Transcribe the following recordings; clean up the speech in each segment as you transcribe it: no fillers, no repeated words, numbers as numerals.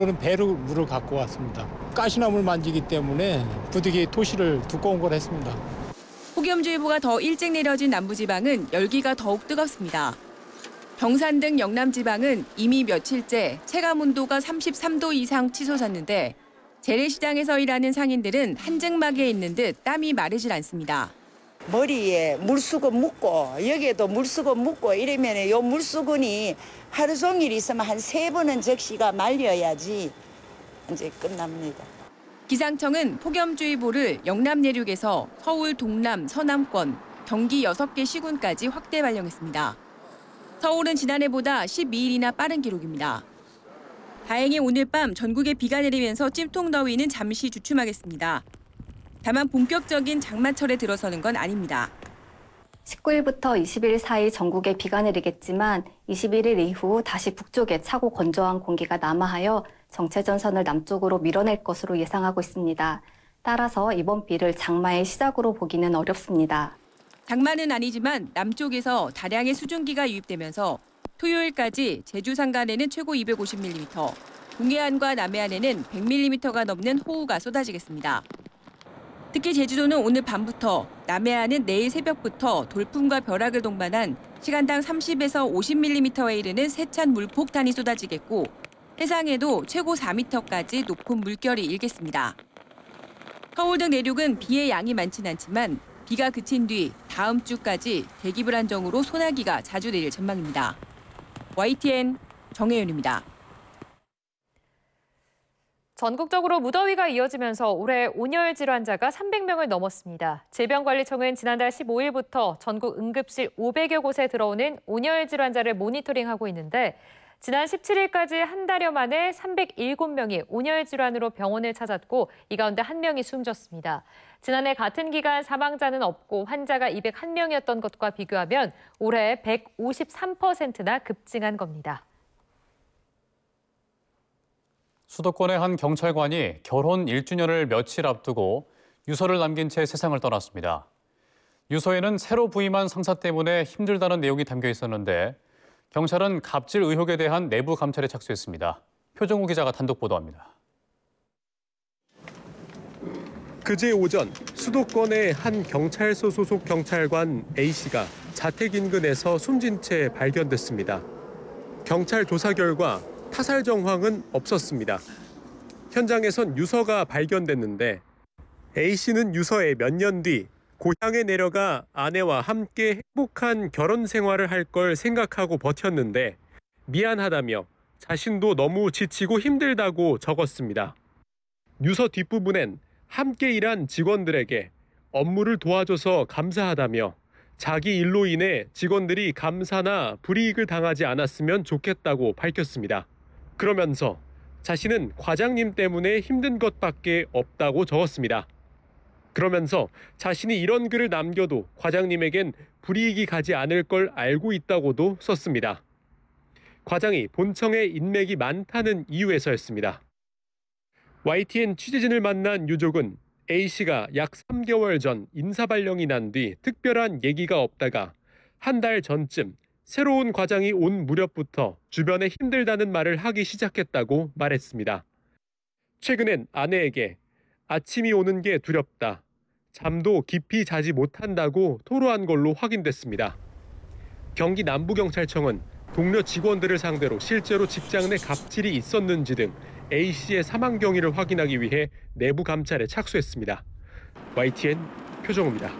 저는 배로 물을 갖고 왔습니다. 가시나무를 만지기 때문에 부득이 토시를 두꺼운 걸 했습니다. 폭염주의보가 더 일찍 내려진 남부지방은 열기가 더욱 뜨겁습니다. 경산 등 영남지방은 이미 며칠째 체감온도가 33도 이상 치솟았는데 재래시장에서 일하는 상인들은 한증막에 있는 듯 땀이 마르질 않습니다. 머리에 물수건 묶고 여기에도 물수건 묶고 이러면 요 물수건이 하루 종일 있으면 한 3번은 적시가 말려야지 이제 끝납니다. 기상청은 폭염주의보를 영남 내륙에서 서울 동남 서남권, 경기 6개 시군까지 확대 발령했습니다. 서울은 지난해보다 12일이나 빠른 기록입니다. 다행히 오늘 밤 전국에 비가 내리면서 찜통더위는 잠시 주춤하겠습니다. 다만 본격적인 장마철에 들어서는 건 아닙니다. 19일부터 20일 사이 전국에 비가 내리겠지만 21일 이후 다시 북쪽에 차고 건조한 공기가 남하하여 정체전선을 남쪽으로 밀어낼 것으로 예상하고 있습니다. 따라서 이번 비를 장마의 시작으로 보기는 어렵습니다. 장마는 아니지만 남쪽에서 다량의 수증기가 유입되면서 토요일까지 제주 산간에는 최고 250mm, 동해안과 남해안에는 100mm가 넘는 호우가 쏟아지겠습니다. 특히 제주도는 오늘 밤부터, 남해안은 내일 새벽부터 돌풍과 벼락을 동반한 시간당 30에서 50mm에 이르는 세찬 물폭탄이 쏟아지겠고 해상에도 최고 4m까지 높은 물결이 일겠습니다. 서울 등 내륙은 비의 양이 많진 않지만 비가 그친 뒤 다음 주까지 대기 불안정으로 소나기가 자주 내릴 전망입니다. YTN 정혜윤입니다. 전국적으로 무더위가 이어지면서 올해 온열 질환자가 300명을 넘었습니다. 질병관리청은 지난달 15일부터 전국 응급실 500여 곳에 들어오는 온열 질환자를 모니터링하고 있는데 지난 17일까지 한 달여 만에 307명이 온열 질환으로 병원을 찾았고 이 가운데 1명이 숨졌습니다. 지난해 같은 기간 사망자는 없고 환자가 201명이었던 것과 비교하면 올해 153%나 급증한 겁니다. 수도권의 한 경찰관이 결혼 1주년을 며칠 앞두고 유서를 남긴 채 세상을 떠났습니다. 유서에는 새로 부임한 상사 때문에 힘들다는 내용이 담겨 있었는데 경찰은 갑질 의혹에 대한 내부 감찰에 착수했습니다. 표정우 기자가 단독 보도합니다. 그제 오전 수도권의 한 경찰서 소속 경찰관 A씨가 자택 인근에서 숨진 채 발견됐습니다. 경찰 조사 결과 타살 정황은 없었습니다. 현장에선 유서가 발견됐는데 A씨는 유서에 몇 년 뒤 고향에 내려가 아내와 함께 행복한 결혼 생활을 할 걸 생각하고 버텼는데 미안하다며 자신도 너무 지치고 힘들다고 적었습니다. 유서 뒷부분엔 함께 일한 직원들에게 업무를 도와줘서 감사하다며 자기 일로 인해 직원들이 감사나 불이익을 당하지 않았으면 좋겠다고 밝혔습니다. 그러면서 자신은 과장님 때문에 힘든 것밖에 없다고 적었습니다. 그러면서 자신이 이런 글을 남겨도 과장님에겐 불이익이 가지 않을 걸 알고 있다고도 썼습니다. 과장이 본청에 인맥이 많다는 이유에서였습니다. YTN 취재진을 만난 유족은 A씨가 약 3개월 전 인사발령이 난 뒤 특별한 얘기가 없다가 한 달 전쯤 새로운 과장이 온 무렵부터 주변에 힘들다는 말을 하기 시작했다고 말했습니다. 최근엔 아내에게 아침이 오는 게 두렵다. 잠도 깊이 자지 못한다고 토로한 걸로 확인됐습니다. 경기 남부경찰청은 동료 직원들을 상대로 실제로 직장 내 갑질이 있었는지 등 A씨의 사망 경위를 확인하기 위해 내부 감찰에 착수했습니다. YTN 표정우입니다.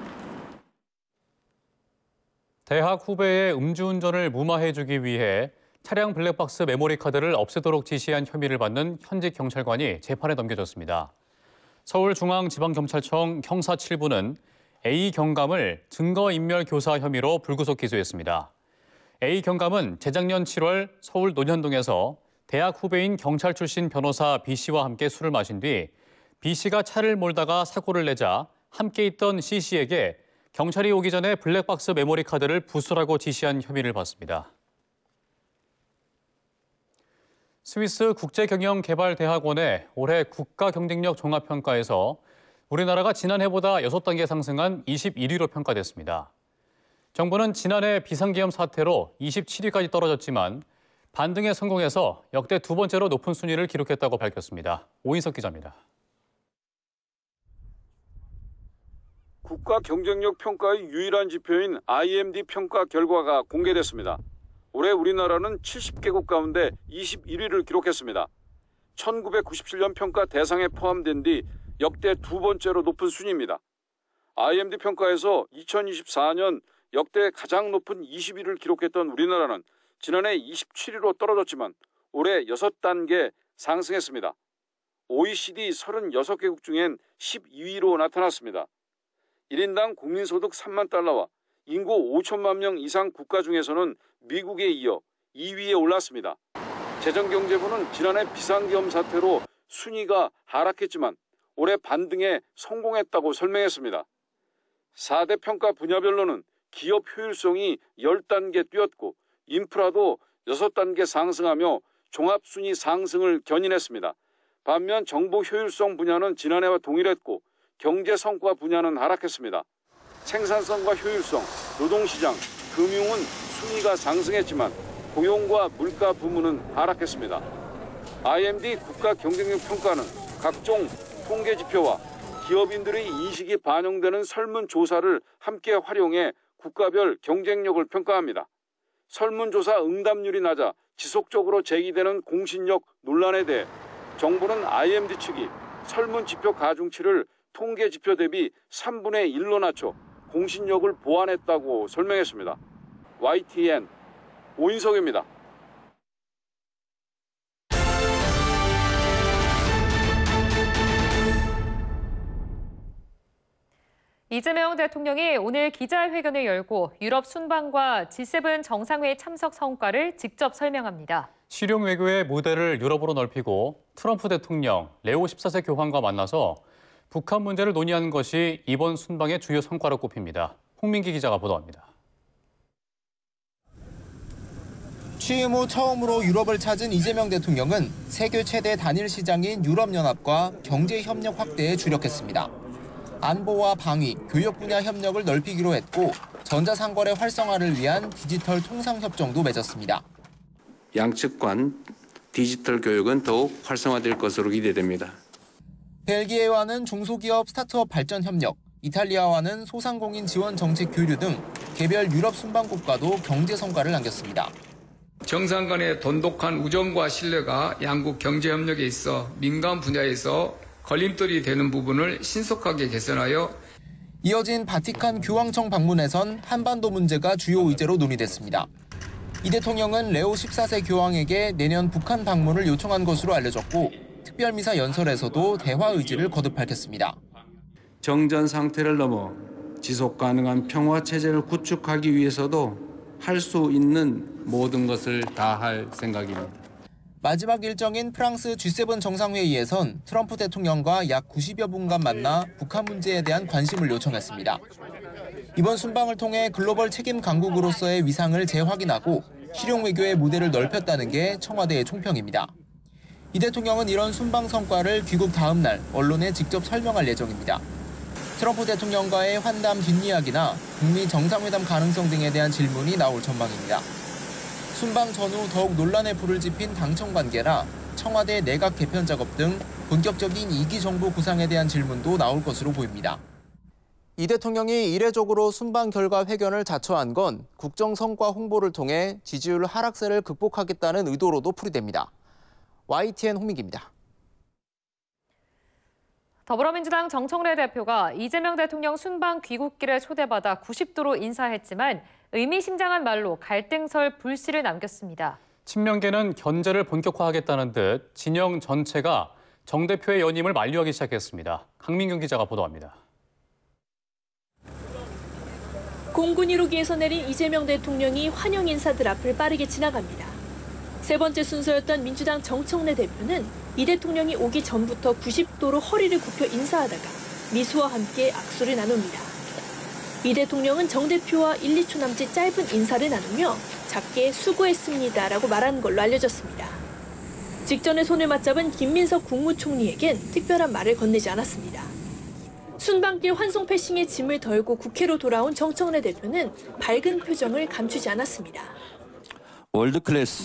대학 후배의 음주운전을 무마해주기 위해 차량 블랙박스 메모리 카드를 없애도록 지시한 혐의를 받는 현직 경찰관이 재판에 넘겨졌습니다. 서울중앙지방경찰청 형사 7부는 A 경감을 증거인멸 교사 혐의로 불구속 기소했습니다. A 경감은 재작년 7월 서울 논현동에서 대학 후배인 경찰 출신 변호사 B씨와 함께 술을 마신 뒤 B씨가 차를 몰다가 사고를 내자 함께 있던 C씨에게 경찰이 오기 전에 블랙박스 메모리 카드를 부수라고 지시한 혐의를 받습니다. 스위스 국제경영개발대학원의 올해 국가경쟁력 종합평가에서 우리나라가 지난해보다 6단계 상승한 21위로 평가됐습니다. 정부는 지난해 비상계엄 사태로 27위까지 떨어졌지만 반등에 성공해서 역대 두 번째로 높은 순위를 기록했다고 밝혔습니다. 오인석 기자입니다. 국가 경쟁력 평가의 유일한 지표인 IMD 평가 결과가 공개됐습니다. 올해 우리나라는 70개국 가운데 21위를 기록했습니다. 1997년 평가 대상에 포함된 뒤 역대 두 번째로 높은 순위입니다. IMD 평가에서 2024년 역대 가장 높은 20위를 기록했던 우리나라는 지난해 27위로 떨어졌지만 올해 6단계 상승했습니다. OECD 36개국 중엔 12위로 나타났습니다. 1인당 국민소득 3만 달러와 인구 5천만 명 이상 국가 중에서는 미국에 이어 2위에 올랐습니다. 재정경제부는 지난해 비상계엄 사태로 순위가 하락했지만 올해 반등에 성공했다고 설명했습니다. 4대 평가 분야별로는 기업 효율성이 10단계 뛰었고 인프라도 6단계 상승하며 종합순위 상승을 견인했습니다. 반면 정보 효율성 분야는 지난해와 동일했고 경제 성과 분야는 하락했습니다. 생산성과 효율성, 노동시장, 금융은 순위가 상승했지만 고용과 물가 부문은 하락했습니다. IMD 국가 경쟁력 평가는 각종 통계 지표와 기업인들의 인식이 반영되는 설문조사를 함께 활용해 국가별 경쟁력을 평가합니다. 설문조사 응답률이 낮아 지속적으로 제기되는 공신력 논란에 대해 정부는 IMD 측이 설문지표 가중치를 통계지표 대비 3분의 1로 낮춰 공신력을 보완했다고 설명했습니다. YTN 오인석입니다. 이재명 대통령이 오늘 기자회견을 열고 유럽 순방과 G7 정상회의 참석 성과를 직접 설명합니다. 실용 외교의 무대를 유럽으로 넓히고 트럼프 대통령, 레오 14세 교황과 만나서 북한 문제를 논의하는 것이 이번 순방의 주요 성과로 꼽힙니다. 홍민기 기자가 보도합니다. 취임 후 처음으로 유럽을 찾은 이재명 대통령은 세계 최대 단일 시장인 유럽연합과 경제협력 확대에 주력했습니다. 안보와 방위, 교육 분야 협력을 넓히기로 했고 전자상거래 활성화를 위한 디지털 통상협정도 맺었습니다. 양측 간 디지털 교육은 더욱 활성화될 것으로 기대됩니다. 벨기에와는 중소기업 스타트업 발전 협력, 이탈리아와는 소상공인 지원 정책 교류 등 개별 유럽 순방국과도 경제 성과를 남겼습니다. 정상 간의 돈독한 우정과 신뢰가 양국 경제 협력에 있어 민간 분야에서 걸림돌이 되는 부분을 신속하게 개선하여 이어진 바티칸 교황청 방문에선 한반도 문제가 주요 의제로 논의됐습니다. 이 대통령은 레오 14세 교황에게 내년 북한 방문을 요청한 것으로 알려졌고 특별미사 연설에서도 대화 의지를 거듭 밝혔습니다. 정전 상태를 넘어 지속 가능한 평화 체제를 구축하기 위해서도 할 수 있는 모든 것을 다할 생각입니다. 마지막 일정인 프랑스 G7 정상회의에선 트럼프 대통령과 약 90여 분간 만나 북한 문제에 대한 관심을 요청했습니다. 이번 순방을 통해 글로벌 책임 강국으로서의 위상을 재확인하고 실용 외교의 무대를 넓혔다는 게 청와대의 총평입니다. 이 대통령은 이런 순방 성과를 귀국 다음 날 언론에 직접 설명할 예정입니다. 트럼프 대통령과의 환담 뒷이야기나 북미 정상회담 가능성 등에 대한 질문이 나올 전망입니다. 순방 전후 더욱 논란에 불을 지핀 당청 관계나 청와대 내각 개편 작업 등 본격적인 2기 정부 구상에 대한 질문도 나올 것으로 보입니다. 이 대통령이 이례적으로 순방 결과 회견을 자처한 건 국정 성과 홍보를 통해 지지율 하락세를 극복하겠다는 의도로도 풀이됩니다. YTN 홍민기입니다. 더불어민주당 정청래 대표가 이재명 대통령 순방 귀국길에 초대받아 90도로 인사했지만 의미심장한 말로 갈등설 불씨를 남겼습니다. 친명계는 견제를 본격화하겠다는 듯 진영 전체가 정 대표의 연임을 만류하기 시작했습니다. 강민경 기자가 보도합니다. 공군 1호기에서 내린 이재명 대통령이 환영 인사들 앞을 빠르게 지나갑니다. 세 번째 순서였던 민주당 정청래 대표는 이 대통령이 오기 전부터 90도로 허리를 굽혀 인사하다가 미소와 함께 악수를 나눕니다. 이 대통령은 정 대표와 1, 2초 남짓 짧은 인사를 나누며 작게 수고했습니다라고 말한 걸로 알려졌습니다. 직전에 손을 맞잡은 김민석 국무총리에겐 특별한 말을 건네지 않았습니다. 순방길 환송 패싱의 짐을 덜고 국회로 돌아온 정청래 대표는 밝은 표정을 감추지 않았습니다. 월드클래스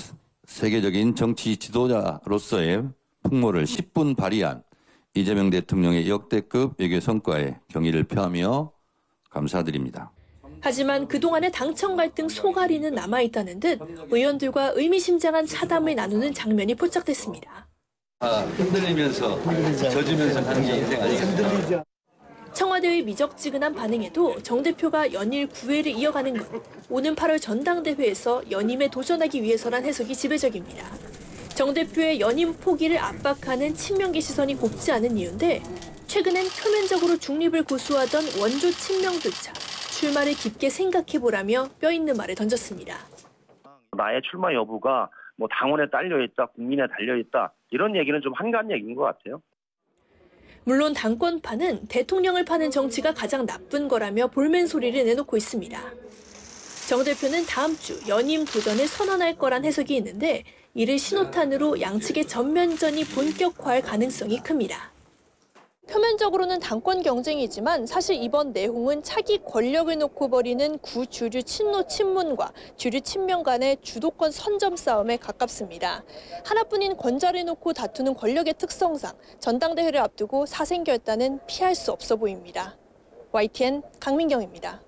세계적인 정치 지도자로서의 풍모를 10분 발휘한 이재명 대통령의 역대급 외교 성과에 경의를 표하며 감사드립니다. 하지만 그동안의 당청 갈등 소갈이는 남아있다는 듯 의원들과 의미심장한 차담을 나누는 장면이 포착됐습니다. 흔들리면서 젖으면서 가는 게 인생 아니겠습니까? 청와대의 미적지근한 반응에도 정 대표가 연일 구애를 이어가는 것, 오는 8월 전당대회에서 연임에 도전하기 위해서란 해석이 지배적입니다. 정 대표의 연임 포기를 압박하는 친명계 시선이 곱지 않은 이유인데 최근엔 표면적으로 중립을 고수하던 원조 친명조차 출마를 깊게 생각해보라며 뼈있는 말을 던졌습니다. 나의 출마 여부가 뭐 당원에 딸려있다, 국민에 달려있다 이런 얘기는 좀 한가한 얘기인 것 같아요. 물론 당권파는 대통령을 파는 정치가 가장 나쁜 거라며 볼멘 소리를 내놓고 있습니다. 정 대표는 다음 주 연임 도전을 선언할 거란 해석이 있는데 이를 신호탄으로 양측의 전면전이 본격화할 가능성이 큽니다. 표면적으로는 당권 경쟁이지만 사실 이번 내홍은 차기 권력을 놓고 벌이는 구주류 친노 친문과 주류 친명 간의 주도권 선점 싸움에 가깝습니다. 하나뿐인 권좌를 놓고 다투는 권력의 특성상 전당대회를 앞두고 사생결단은 피할 수 없어 보입니다. YTN 강민경입니다.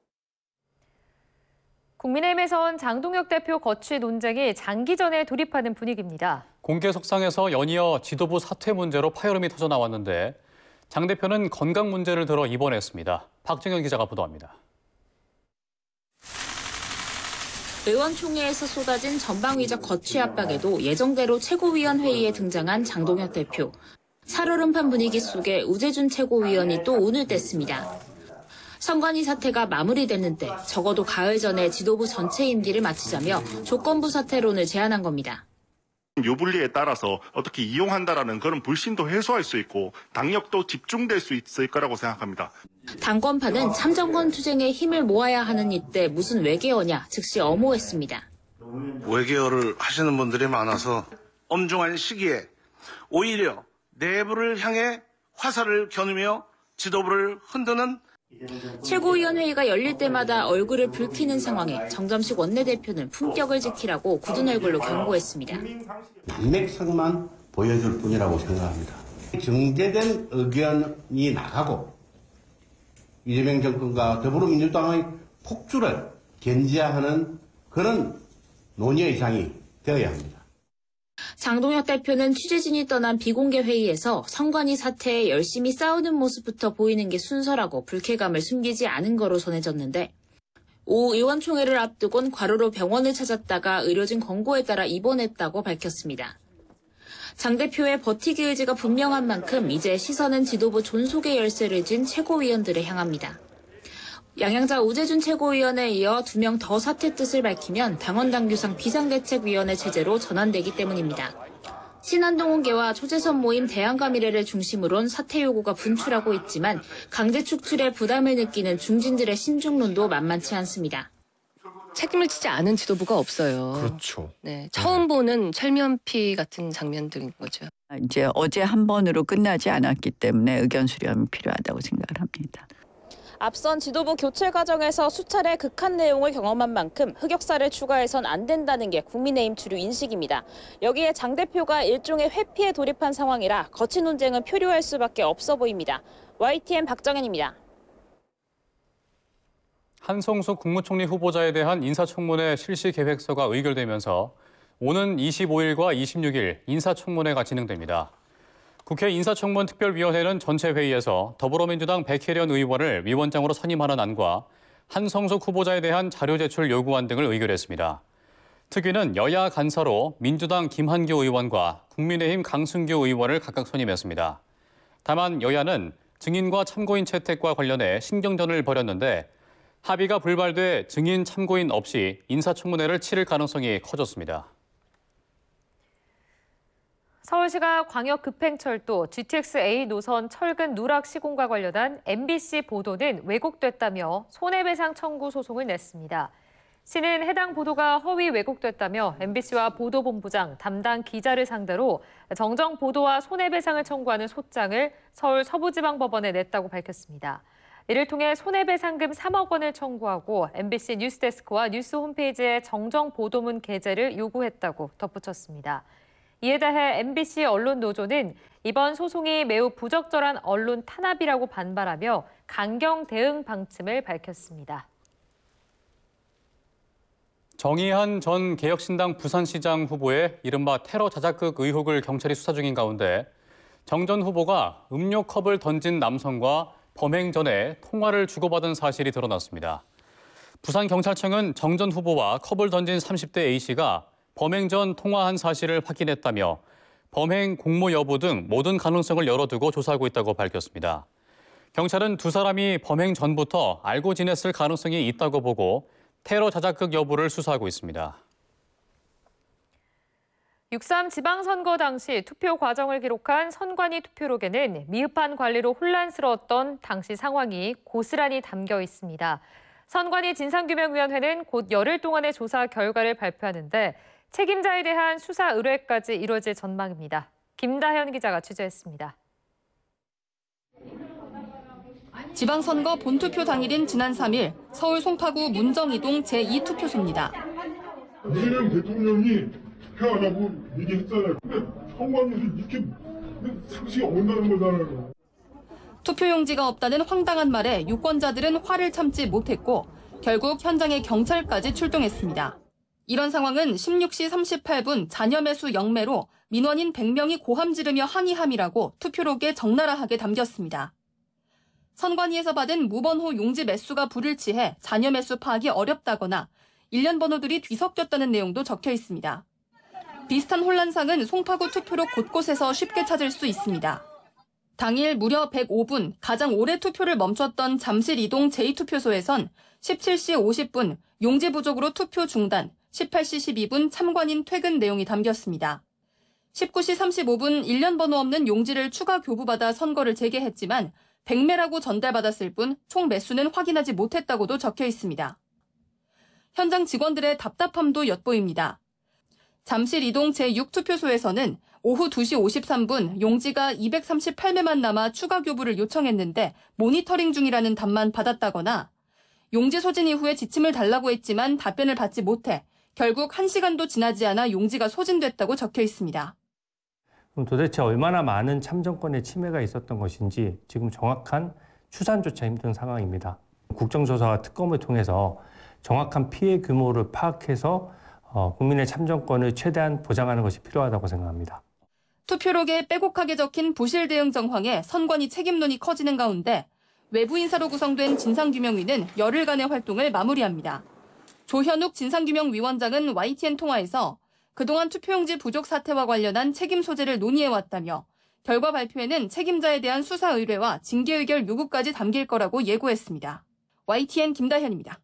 국민의힘에선 장동혁 대표 거취 논쟁이 장기전에 돌입하는 분위기입니다. 공개 석상에서 연이어 지도부 사퇴 문제로 파열음이 터져 나왔는데 장 대표는 건강 문제를 들어 입원했습니다. 박정현 기자가 보도합니다. 의원총회에서 쏟아진 전방위적 거취 압박에도 예정대로 최고위원회의에 등장한 장동혁 대표. 살얼음판 분위기 속에 우재준 최고위원이 또 운을 뗐습니다. 선관위 사태가 마무리됐는데 적어도 가을 전에 지도부 전체 임기를 마치자며 조건부 사퇴론을 제안한 겁니다. 유불리에 따라서 어떻게 이용한다라는 그런 불신도 해소할 수 있고 당력도 집중될 수 있을 거라고 생각합니다. 당권파는 참정권 투쟁에 힘을 모아야 하는 이때 무슨 외계어냐 즉시 엄호했습니다. 외계어를 하시는 분들이 많아서 엄중한 시기에 오히려 내부를 향해 화살을 겨누며 지도부를 흔드는 최고위원회의가 열릴 때마다 얼굴을 붉히는 상황에 정점식 원내대표는 품격을 지키라고 굳은 얼굴로 경고했습니다. 단맥성만 보여줄 뿐이라고 생각합니다. 정제된 의견이 나가고 이재명 정권과 더불어민주당의 폭주를 견제하는 그런 논의의 장이 되어야 합니다. 장동혁 대표는 취재진이 떠난 비공개 회의에서 선관위 사태에 열심히 싸우는 모습부터 보이는 게 순서라고 불쾌감을 숨기지 않은 거로 전해졌는데 오후 의원총회를 앞두곤 과로로 병원을 찾았다가 의료진 권고에 따라 입원했다고 밝혔습니다. 장 대표의 버티기 의지가 분명한 만큼 이제 시선은 지도부 존속의 열쇠를 쥔 최고위원들에 향합니다. 양양자 우재준 최고위원에 이어 2명 더 사퇴 뜻을 밝히면 당원당규상 비상대책위원회 체제로 전환되기 때문입니다. 신한동훈계와 초재선 모임 대안과미래를 중심으론 사퇴 요구가 분출하고 있지만 강제 축출에 부담을 느끼는 중진들의 신중론도 만만치 않습니다. 책임을 지지 않은 지도부가 없어요. 그렇죠. 네, 처음 보는 철면피 같은 장면들인 거죠. 이제 어제 한 번으로 끝나지 않았기 때문에 의견 수렴이 필요하다고 생각을 합니다. 앞선 지도부 교체 과정에서 수차례 극한 내용을 경험한 만큼 흑역사를 추가해선 안 된다는 게 국민의힘 주류 인식입니다. 여기에 장 대표가 일종의 회피에 돌입한 상황이라 거친 논쟁은 표류할 수밖에 없어 보입니다. YTN 박정현입니다. 한성숙 국무총리 후보자에 대한 인사청문회 실시 계획서가 의결되면서 오는 25일과 26일 인사청문회가 진행됩니다. 국회 인사청문특별위원회는 전체 회의에서 더불어민주당 백혜련 의원을 위원장으로 선임하는 안과 한성숙 후보자에 대한 자료 제출 요구안 등을 의결했습니다. 특위는 여야 간사로 민주당 김한규 의원과 국민의힘 강승규 의원을 각각 선임했습니다. 다만 여야는 증인과 참고인 채택과 관련해 신경전을 벌였는데 합의가 불발돼 증인 참고인 없이 인사청문회를 치를 가능성이 커졌습니다. 서울시가 광역급행철도 GTX-A 노선 철근 누락 시공과 관련한 MBC 보도는 왜곡됐다며 손해배상 청구 소송을 냈습니다. 시는 해당 보도가 허위 왜곡됐다며 MBC와 보도본부장, 담당 기자를 상대로 정정 보도와 손해배상을 청구하는 소장을 서울 서부지방법원에 냈다고 밝혔습니다. 이를 통해 손해배상금 3억 원을 청구하고 MBC 뉴스데스크와 뉴스 홈페이지에 정정 보도문 게재를 요구했다고 덧붙였습니다. 이에 대해 MBC 언론노조는 이번 소송이 매우 부적절한 언론 탄압이라고 반발하며 강경 대응 방침을 밝혔습니다. 정의한 전 개혁신당 부산시장 후보의 이른바 테러 자작극 의혹을 경찰이 수사 중인 가운데 정 전 후보가 음료컵을 던진 남성과 범행 전에 통화를 주고받은 사실이 드러났습니다. 부산경찰청은 정 전 후보와 컵을 던진 30대 A씨가 범행 전 통화한 사실을 확인했다며 범행 공모 여부 등 모든 가능성을 열어두고 조사하고 있다고 밝혔습니다. 경찰은 두 사람이 범행 전부터 알고 지냈을 가능성이 있다고 보고 테러 자작극 여부를 수사하고 있습니다. 6.3 지방선거 당시 투표 과정을 기록한 선관위 투표록에는 미흡한 관리로 혼란스러웠던 당시 상황이 고스란히 담겨 있습니다. 선관위 진상규명위원회는 곧 열흘 동안의 조사 결과를 발표하는데 책임자에 대한 수사 의뢰까지 이루어질 전망입니다. 김다현 기자가 취재했습니다. 지방선거 본투표 당일인 지난 3일 서울 송파구 문정이동 제2투표소입니다. 이재명 대통령이 투표하라고 얘기했잖아요. 근데 선관위에서 이렇게 상식이 어긋나는 거잖아요. 투표용지가 없다는 황당한 말에 유권자들은 화를 참지 못했고 결국 현장에 경찰까지 출동했습니다. 이런 상황은 16시 38분 자녀 매수 영매로 민원인 100명이 고함 지르며 항의함이라고 투표록에 적나라하게 담겼습니다. 선관위에서 받은 무번호 용지 매수가 불일치해 자녀 매수 파악이 어렵다거나 일련 번호들이 뒤섞였다는 내용도 적혀 있습니다. 비슷한 혼란상은 송파구 투표록 곳곳에서 쉽게 찾을 수 있습니다. 당일 무려 105분 가장 오래 투표를 멈췄던 잠실 이동 제2투표소에선 17시 50분 용지 부족으로 투표 중단, 18시 12분 참관인 퇴근 내용이 담겼습니다. 19시 35분 일련 번호 없는 용지를 추가 교부받아 선거를 재개했지만 100매라고 전달받았을 뿐 총 매수는 확인하지 못했다고도 적혀 있습니다. 현장 직원들의 답답함도 엿보입니다. 잠실 이동 제6투표소에서는 오후 2시 53분 용지가 238매만 남아 추가 교부를 요청했는데 모니터링 중이라는 답만 받았다거나 용지 소진 이후에 지침을 달라고 했지만 답변을 받지 못해 결국 1시간도 지나지 않아 용지가 소진됐다고 적혀 있습니다. 그럼 도대체 얼마나 많은 참정권의 침해가 있었던 것인지 지금 정확한 추산조차 힘든 상황입니다. 국정조사와 특검을 통해서 정확한 피해 규모를 파악해서 국민의 참정권을 최대한 보장하는 것이 필요하다고 생각합니다. 투표록에 빼곡하게 적힌 부실 대응 정황에 선관위 책임론이 커지는 가운데 외부 인사로 구성된 진상규명위는 열흘간의 활동을 마무리합니다. 조현욱 진상규명위원장은 YTN 통화에서 그동안 투표용지 부족 사태와 관련한 책임 소재를 논의해왔다며 결과 발표에는 책임자에 대한 수사 의뢰와 징계 의결 요구까지 담길 거라고 예고했습니다. YTN 김다현입니다.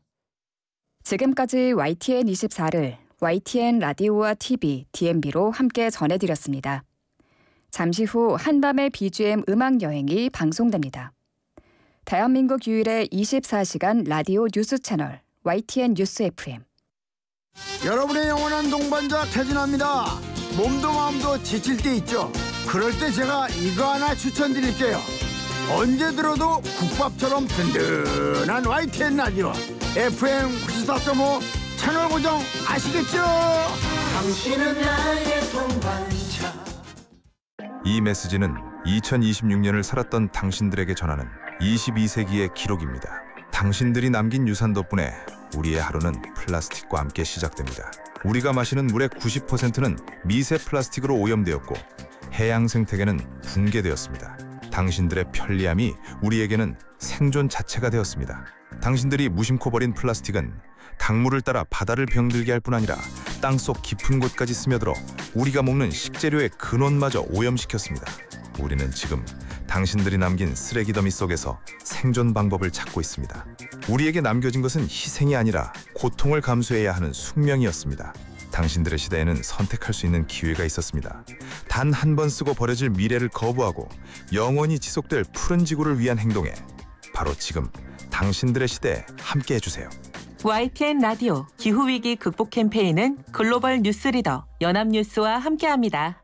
지금까지 YTN 24를 YTN 라디오와 TV, DMB로 함께 전해드렸습니다. 잠시 후 한밤의 BGM 음악여행이 방송됩니다. 대한민국 유일의 24시간 라디오 뉴스 채널 YTN 뉴스 FM. 여러분의 영원한 동반자 태진아입니다. 몸도 마음도 지칠 때 있죠. 그럴 때 제가 이거 하나 추천드릴게요. 언제 들어도 국밥처럼 든든한 YTN 라디오 FM 94.5 채널 고정 아시겠죠? 당신은 나의 동반자. 이 메시지는 2026년을 살았던 당신들에게 전하는 22세기의 기록입니다. 당신들이 남긴 유산 덕분에 우리의 하루는 플라스틱과 함께 시작됩니다. 우리가 마시는 물의 90%는 미세 플라스틱으로 오염되었고 해양 생태계는 붕괴되었습니다. 당신들의 편리함이 우리에게는 생존 자체가 되었습니다. 당신들이 무심코 버린 플라스틱은 강물을 따라 바다를 병들게 할 뿐 아니라 땅속 깊은 곳까지 스며들어 우리가 먹는 식재료의 근원마저 오염시켰습니다. 우리는 지금 당신들이 남긴 쓰레기 더미 속에서 생존 방법을 찾고 있습니다. 우리에게 남겨진 것은 희생이 아니라 고통을 감수해야 하는 숙명이었습니다. 당신들의 시대에는 선택할 수 있는 기회가 있었습니다. 단 한 번 쓰고 버려질 미래를 거부하고 영원히 지속될 푸른 지구를 위한 행동에 바로 지금 당신들의 시대에 함께 해주세요. YTN 라디오 기후위기 극복 캠페인은 글로벌 뉴스리더 연합뉴스와 함께합니다.